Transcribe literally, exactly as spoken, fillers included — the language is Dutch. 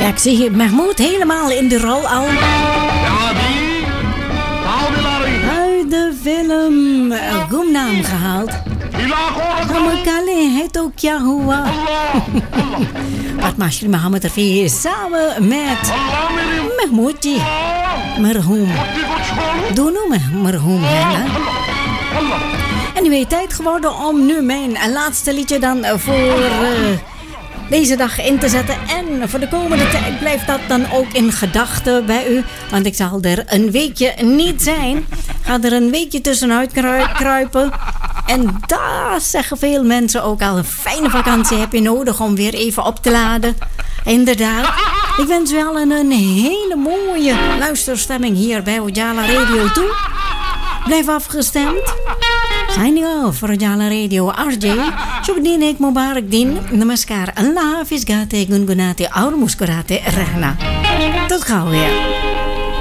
Ja, ik zie hier Mahmoud helemaal in de rol al. Uit de film Gumnaam gehaald. Hamakale het ook Yahuwah. Wat Mashri Mohammed Rafi is samen met Mahmoudji Marhoum. Doe nu Marhoum, hè? En nu weet tijd geworden om nu mijn laatste liedje dan voor uh, deze dag in te zetten. En voor de komende tijd blijft dat dan ook in gedachten bij u. Want ik zal er een weekje niet zijn. Ga er een weekje tussenuit kruipen. En daar zeggen veel mensen ook al, een fijne vakantie heb je nodig om weer even op te laden. Inderdaad. Ik wens u allen een hele mooie luisterstemming hier bij Ojala Radio toe. Blijf afgestemd. Signing off voor Ojala Radio R J. Shukdin ek Mubarak din. Namaskar. Allah Hafiz Gate Gungunate Aur Muskurate Rahna. Tot gauw weer.